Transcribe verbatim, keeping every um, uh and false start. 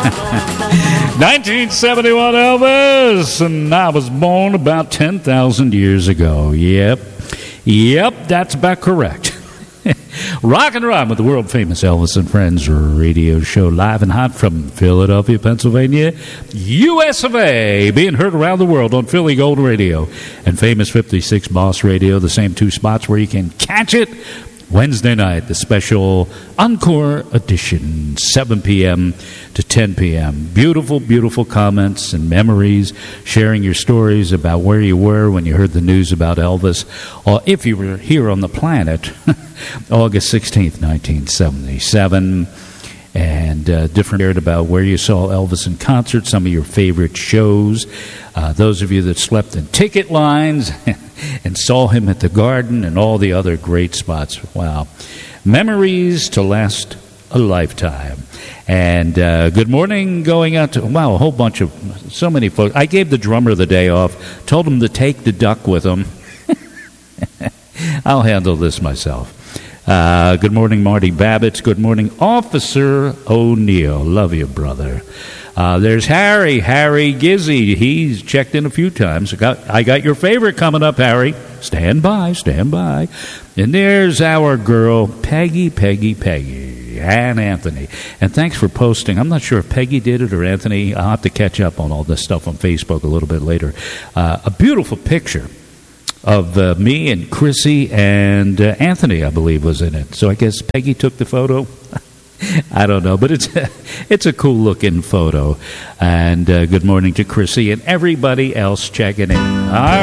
nineteen seventy-one Elvis, and I was born about ten thousand years ago. Yep. Yep, that's about correct. Rock and Rhyme with the world-famous Elvis and Friends radio show, live and hot from Philadelphia, Pennsylvania, U S of A, being heard around the world on Philly Gold Radio and famous fifty-six Boss Radio, the same two spots where you can catch it. Wednesday night, the special Encore edition, seven p.m. to ten p.m. Beautiful, beautiful comments and memories, sharing your stories about where you were when you heard the news about Elvis, or if you were here on the planet, August sixteenth, nineteen seventy-seven. And uh, different shared about where you saw Elvis in concert, some of your favorite shows. Uh, those of you that slept in ticket lines and saw him at the Garden and all the other great spots. Wow. Memories to last a lifetime. And uh, good morning going out to, wow, a whole bunch of, so many folks. I gave the drummer the day off, told him to take the duck with him. I'll handle this myself. Uh, good morning, Marty Babbitts. Good morning, Officer O'Neill. Love you, brother. Uh, there's Harry, Harry Gizzy. He's checked in a few times. I got, I got your favorite coming up, Harry. Stand by, stand by. And there's our girl, Peggy, Peggy, Peggy, and Anthony. And thanks for posting. I'm not sure if Peggy did it or Anthony. I'll have to catch up on all this stuff on Facebook a little bit later. Uh, a beautiful picture of uh, me and Chrissy and uh, Anthony, I believe, was in it. So I guess Peggy took the photo. I don't know, but it's a, it's a cool-looking photo. And uh, good morning to Chrissy and everybody else checking in. All right.